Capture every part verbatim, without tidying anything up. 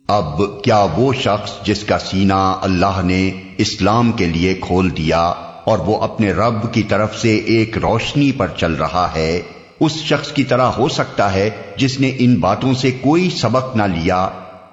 اب کیا وہ شخص جس کا سینہ اللہ نے اسلام کے لیے کھول دیا اور وہ اپنے رب کی طرف سے ایک روشنی پر چل رہا ہے، اس شخص کی طرح ہو سکتا ہے جس نے ان باتوں سے کوئی سبق نہ لیا؟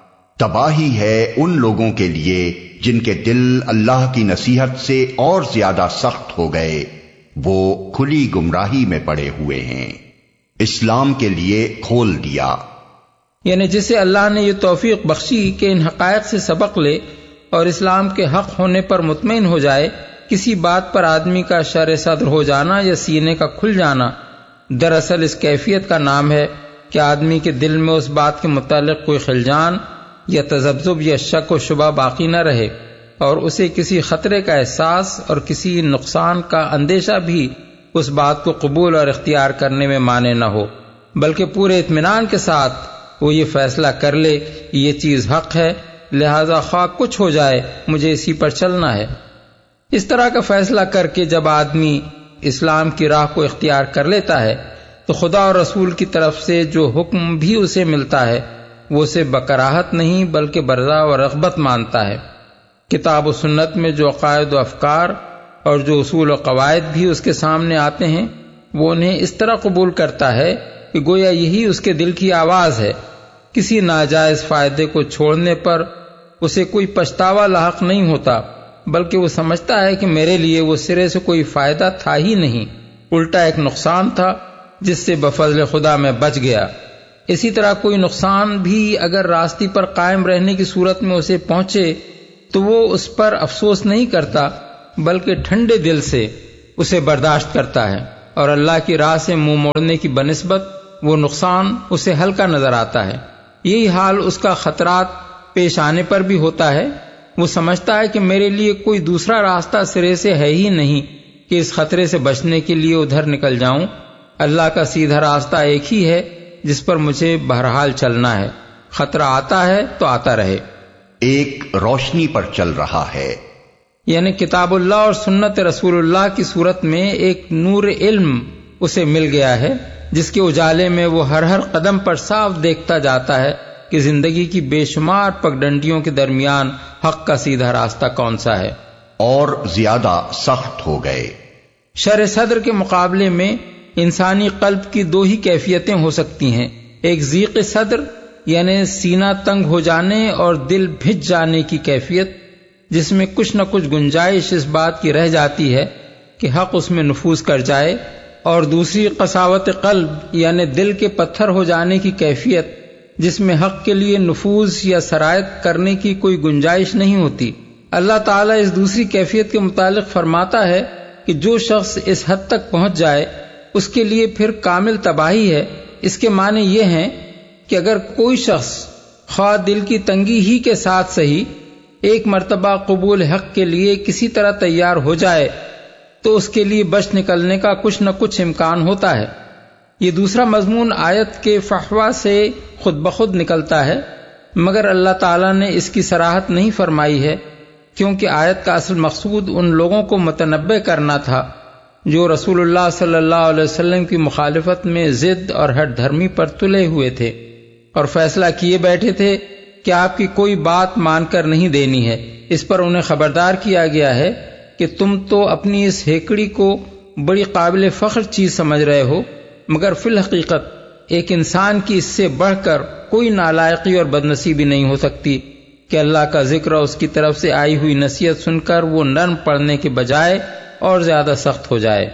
تباہی ہے ان لوگوں کے لیے جن کے دل اللہ کی نصیحت سے اور زیادہ سخت ہو گئے، وہ کھلی گمراہی میں پڑے ہوئے ہیں۔ اسلام کے لیے کھول دیا یعنی جسے اللہ نے یہ توفیق بخشی کہ ان حقائق سے سبق لے اور اسلام کے حق ہونے پر مطمئن ہو جائے، کسی بات پر آدمی کا شرح صدر ہو جانا یا سینے کا کھل جانا دراصل اس کیفیت کا نام ہے کہ آدمی کے دل میں اس بات کے متعلق کوئی خلجان یا تذبذب یا شک و شبہ باقی نہ رہے، اور اسے کسی خطرے کا احساس اور کسی نقصان کا اندیشہ بھی اس بات کو قبول اور اختیار کرنے میں مانع نہ ہو، بلکہ پورے اطمینان کے ساتھ وہ یہ فیصلہ کر لے کہ یہ چیز حق ہے، لہذا خواہ کچھ ہو جائے مجھے اسی پر چلنا ہے۔ اس طرح کا فیصلہ کر کے جب آدمی اسلام کی راہ کو اختیار کر لیتا ہے تو خدا اور رسول کی طرف سے جو حکم بھی اسے ملتا ہے وہ اسے بکراہت نہیں بلکہ برضا و رغبت مانتا ہے۔ کتاب و سنت میں جو عقائد و افکار اور جو اصول و قواعد بھی اس کے سامنے آتے ہیں وہ انہیں اس طرح قبول کرتا ہے کہ گویا یہی اس کے دل کی آواز ہے۔ کسی ناجائز فائدے کو چھوڑنے پر اسے کوئی پچھتاوا لاحق نہیں ہوتا، بلکہ وہ سمجھتا ہے کہ میرے لیے وہ سرے سے کوئی فائدہ تھا ہی نہیں، الٹا ایک نقصان تھا جس سے بفضل خدا میں بچ گیا۔ اسی طرح کوئی نقصان بھی اگر راستے پر قائم رہنے کی صورت میں اسے پہنچے تو وہ اس پر افسوس نہیں کرتا بلکہ ٹھنڈے دل سے اسے برداشت کرتا ہے، اور اللہ کی راہ سے منہ موڑنے کی بنسبت وہ نقصان اسے ہلکا نظر آتا ہے۔ یہی حال اس کا خطرات پیش آنے پر بھی ہوتا ہے۔ وہ سمجھتا ہے کہ میرے لیے کوئی دوسرا راستہ سرے سے ہے ہی نہیں کہ اس خطرے سے بچنے کے لیے ادھر نکل جاؤں۔ اللہ کا سیدھا راستہ ایک ہی ہے جس پر مجھے بہرحال چلنا ہے، خطرہ آتا ہے تو آتا رہے۔ ایک روشنی پر چل رہا ہے یعنی کتاب اللہ اور سنت رسول اللہ کی صورت میں ایک نور علم اسے مل گیا ہے جس کے اجالے میں وہ ہر ہر قدم پر صاف دیکھتا جاتا ہے کہ زندگی کی بے شمار پگڈنڈیوں کے درمیان حق کا سیدھا راستہ کون سا ہے، اور زیادہ سخت ہو گئے۔ شرح صدر کے مقابلے میں انسانی قلب کی دو ہی کیفیتیں ہو سکتی ہیں، ایک ضیق صدر یعنی سینہ تنگ ہو جانے اور دل بھج جانے کی کیفیت جس میں کچھ نہ کچھ گنجائش اس بات کی رہ جاتی ہے کہ حق اس میں نفوذ کر جائے، اور دوسری قساوت قلب یعنی دل کے پتھر ہو جانے کی کیفیت جس میں حق کے لیے نفوذ یا سرایت کرنے کی کوئی گنجائش نہیں ہوتی۔ اللہ تعالیٰ اس دوسری کیفیت کے متعلق فرماتا ہے کہ جو شخص اس حد تک پہنچ جائے اس کے لیے پھر کامل تباہی ہے۔ اس کے معنی یہ ہیں کہ اگر کوئی شخص خواہ دل کی تنگی ہی کے ساتھ صحیح ایک مرتبہ قبول حق کے لیے کسی طرح تیار ہو جائے تو اس کے لیے بچ نکلنے کا کچھ نہ کچھ امکان ہوتا ہے۔ یہ دوسرا مضمون آیت کے فحوا سے خود بخود نکلتا ہے، مگر اللہ تعالیٰ نے اس کی صراحت نہیں فرمائی ہے کیونکہ آیت کا اصل مقصود ان لوگوں کو متنبع کرنا تھا جو رسول اللہ صلی اللہ علیہ وسلم کی مخالفت میں ضد اور ہٹ دھرمی پر تلے ہوئے تھے اور فیصلہ کیے بیٹھے تھے کہ آپ کی کوئی بات مان کر نہیں دینی ہے۔ اس پر انہیں خبردار کیا گیا ہے کہ تم تو اپنی اس ہیکڑی کو بڑی قابل فخر چیز سمجھ رہے ہو، مگر فی الحقیقت ایک انسان کی اس سے بڑھ کر کوئی نالائقی اور بدنصیبی نہیں ہو سکتی کہ اللہ کا ذکر اور اس کی طرف سے آئی ہوئی نصیحت سن کر وہ نرم پڑنے کے بجائے اور زیادہ سخت ہو جائے۔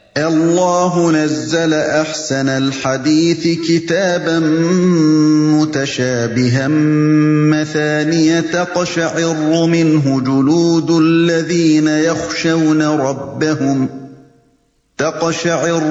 اللہ نزل احسن الحدیث کتابا متشابہا مثانیہ تقشعر منہ جلود الذین یخشون ربهم تقشعر